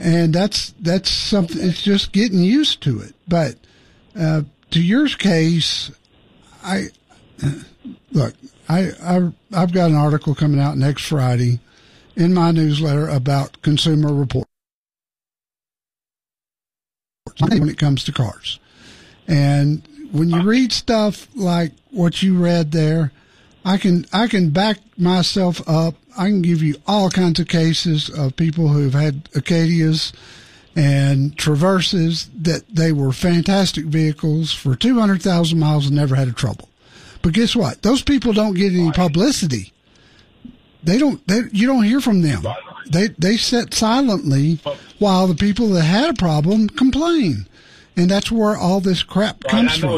And that's something. It's just getting used to it. But to your case, I've got an article coming out next Friday in my newsletter about Consumer Reports when it comes to cars. And when you read stuff like what you read there, I can back myself up. I can give you all kinds of cases of people who've had Acadias and Traverses that they were fantastic vehicles for 200,000 miles and never had a trouble. But guess what? Those people don't get any publicity. You don't hear from them. They sit silently while the people that had a problem complain. And that's where all this crap comes from.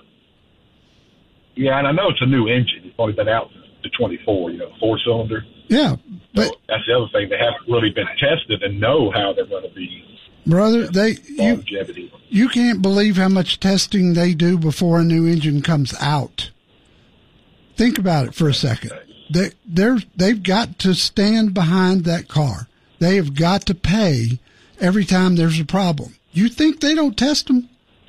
And I know it's a new engine. It's only been out since the 24, 4-cylinder. Yeah. But so that's the other thing. They haven't really been tested and know how they're going to be. Brother, longevity. You can't believe how much testing they do before a new engine comes out. Think about it for a second. They've got to stand behind that car. They have got to pay every time there's a problem. You think they don't test them?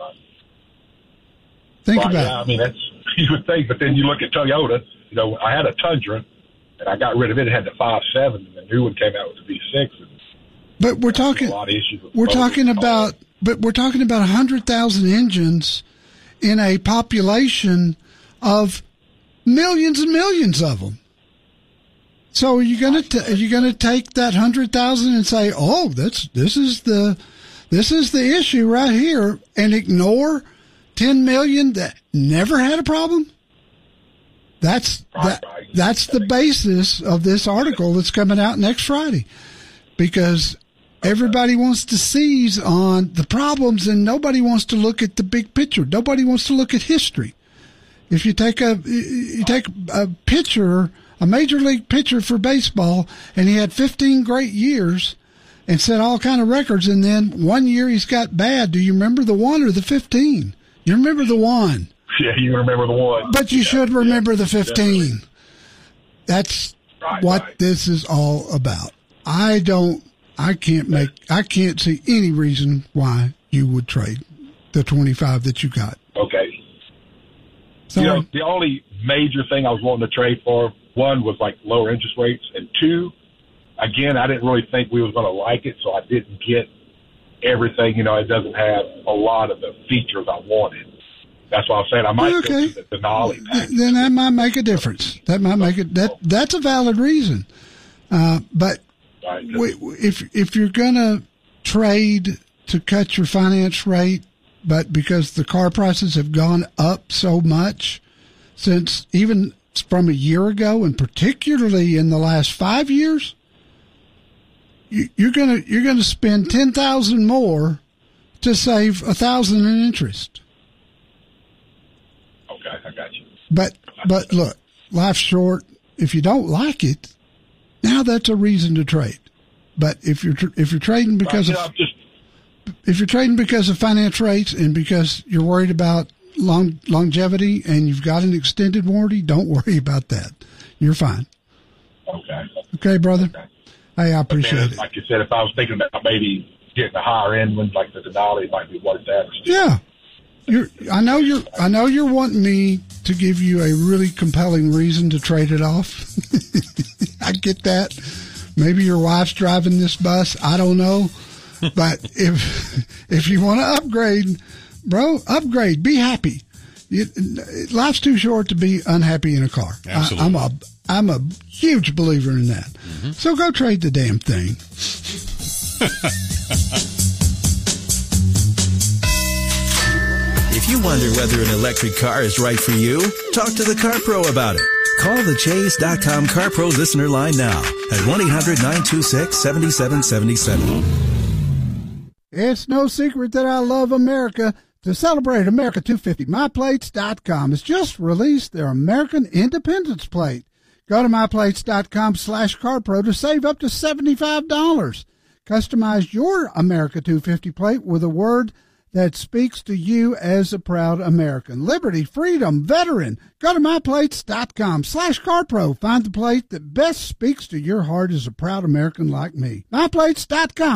Think about it. I mean, that's you would think, but then you look at Toyota. I had a Tundra, and I got rid of it. It had the 5.7, and the new one came out with the V6. But we're talking. A lot of issues with we're talking about 100,000 engines in a population of millions and millions of them. So are you going to take that 100,000 and say, "Oh, this is the issue right here," and ignore 10 million that never had a problem? That's the basis of this article that's coming out next Friday, because everybody wants to seize on the problems and nobody wants to look at the big picture. Nobody wants to look at history. If you take a pitcher, a major league pitcher for baseball, and he had 15 great years and set all kind of records, and then one year he's got bad, do you remember the 1 or the 15? You remember the 1. Yeah, you remember the 1. But you should remember the 15. Definitely. That's what this is all about. I can't see any reason why you would trade the 25 that you got. Okay. So the only major thing I was wanting to trade for, one, was like lower interest rates, and two, again, I didn't really think we was going to like it, so I didn't get everything. It doesn't have a lot of the features I wanted. That's why I'm saying I might go to the Denali package. Then that might make a difference. That might make it. That's a valid reason. But if you're gonna trade to cut your finance rate, but because the car prices have gone up so much since even from a year ago, and particularly in the last 5 years, you're gonna spend $10,000 more to save $1,000 in interest. Okay, I got you. But look, life's short. If you don't like it, now that's a reason to trade. But if you're trading because if you're trading because of finance rates and because you're worried about longevity and you've got an extended warranty, don't worry about that. You're fine. Okay, brother. Okay. Hey, I appreciate it. Like you said, if I was thinking about maybe getting a higher end one like the Denali, it might be worth that. Yeah. I know you're wanting me to give you a really compelling reason to trade it off. I get that. Maybe your wife's driving this bus. I don't know. But if you want to upgrade, bro, upgrade. Be happy. Life's too short to be unhappy in a car. Absolutely. I'm a huge believer in that. Mm-hmm. So go trade the damn thing. If you wonder whether an electric car is right for you, talk to the Car Pro about it. Call the Chase.com Car Pro listener line now at 1-800-926-7777. It's no secret that I love America. To celebrate America 250, MyPlates.com has just released their American Independence Plate. Go to MyPlates.com/CarPro to save up to $75. Customize your America 250 plate with a word that speaks to you as a proud American. Liberty, freedom, veteran. Go to MyPlates.com/CarPro. Find the plate that best speaks to your heart as a proud American like me. MyPlates.com.